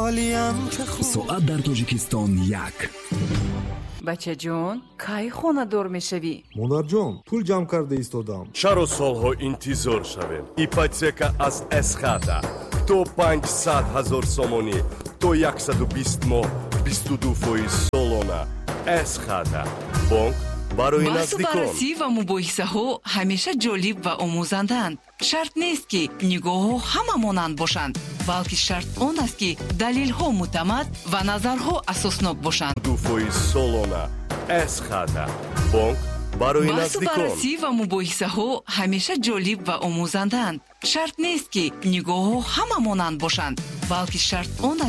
حالیم که خوب. ساعت در تاجیکستان 1. بچه جون کی خونه دور میشوی؟ مادر جان پول جمع کرده ایستادم. چرا سالها انتظار شویم؟ ایپاتека از اسخاتا تو 500,000 сомони то 120 моҳ 22% солона. اسخاتا бонк барои наздикон. баррасӣ ва мубоҳисаҳо ҳамеша ҷолиб ва омӯзанданд. шарт нест ки нигоҳҳо ҳама монанд бошанд, балки шарт он аст ки далелҳо муътамад ва назарҳо асоснок бошанд. 22% солона. اسخاتا бонк барои наздикон. баррасӣ ва мубоҳисаҳо ҳамеша ҷолиб ва омӯзанданд. шарт нест ки нигоҳҳо ҳама монанд бошанд, балки шарт он